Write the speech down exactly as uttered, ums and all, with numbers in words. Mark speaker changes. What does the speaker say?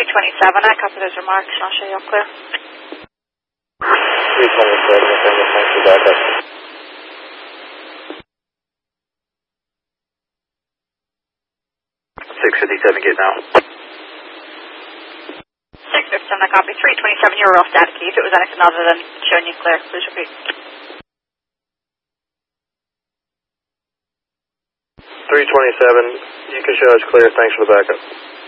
Speaker 1: twenty-seven, I copy those remarks and I'll show you up clear.
Speaker 2: three twenty-seven, affirmative, thanks for backup. six fifty-seven, get now.
Speaker 1: six fifty-seven, I copy. three twenty-seven, you were off static key. If it was anything other than showing you clear, please repeat.
Speaker 2: three twenty-seven, you can show us clear, thanks for the backup.